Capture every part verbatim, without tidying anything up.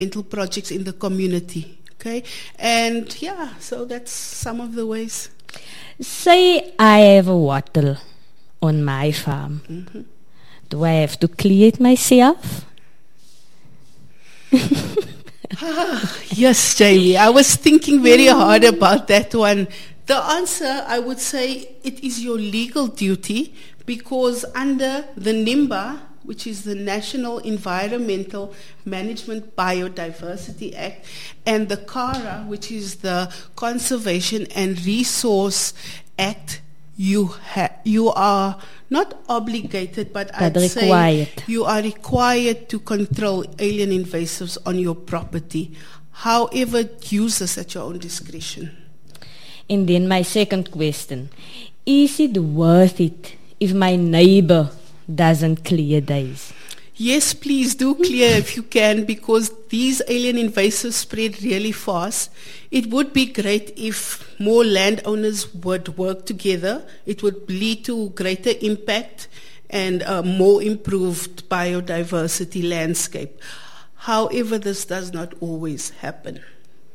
environmental projects in the community. Okay, and yeah, so that's some of the ways. Say I have a wattle on my farm. Mm-hmm. Do I have to clear it myself? ah, yes, Jamie. I was thinking very hard about that one. The answer, I would say, it is your legal duty, because under the NIMBA, which is the National Environmental Management Biodiversity Act, and the CARA, which is the Conservation and Resource Act, you ha- you are not obligated, but, but I'd required. say you are required to control alien invasives on your property. However, use this at your own discretion. And then my second question, is it worth it if my neighbor doesn't clear these? Yes, please do clear if you can, because these alien invasives spread really fast. It would be great if more landowners would work together. It would lead to greater impact and a more improved biodiversity landscape. However, this does not always happen.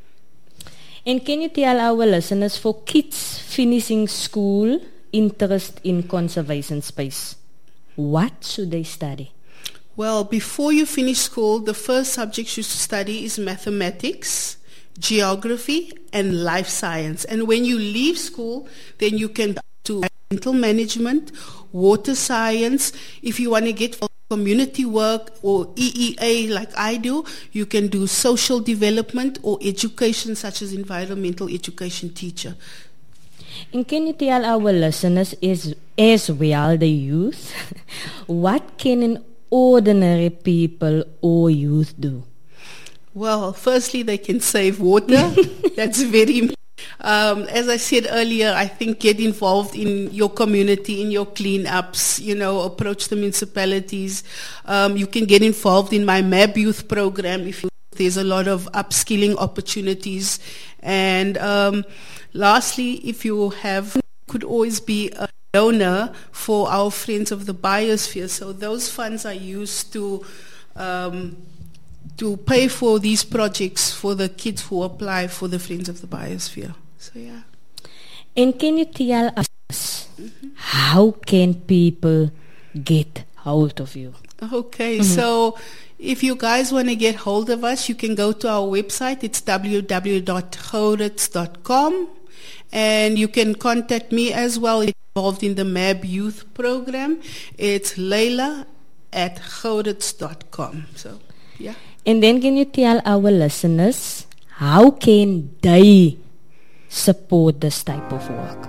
And can you tell our listeners, for kids finishing school, interest in conservation space, what should they study? Well, before you finish school, the first subject you should study is mathematics, geography, and life science. And when you leave school, then you can do environmental management, water science. If you want to get community work or E E A like I do, you can do social development or education such as environmental education teacher. And can you tell our listeners as, as well, the youth, what can an ordinary people or youth do? Well, firstly, they can save water. That's very important. Um, as I said earlier, I think get involved in your community, in your cleanups, you know, approach the municipalities. Um, you can get involved in my M A B youth program if you, there's a lot of upskilling opportunities. And um, lastly, if you have, could always be a donor for our Friends of the Biosphere. So those funds are used to um, to pay for these projects for the kids who apply for the Friends of the Biosphere. So yeah. And can you tell us mm-hmm. how can people get hold of you? Okay, mm-hmm. so if you guys want to get hold of us, you can go to our website. It's w w w dot gourits dot com, and you can contact me as well. It's involved in the M A B youth program. It's Layla at gourits dot com. So yeah. And then can you tell our listeners how can they support this type of work?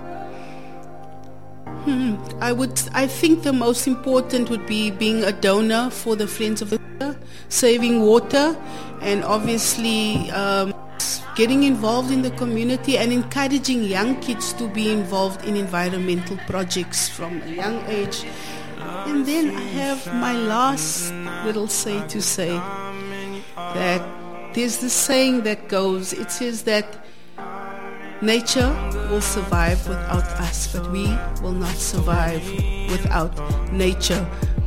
Hmm. I would. I think the most important would be being a donor for the Friends of the Water, saving water, and obviously um, getting involved in the community and encouraging young kids to be involved in environmental projects from a young age. And then I have my last little say to say that there's this saying that goes, it says that nature will survive without us, but we will not survive without nature.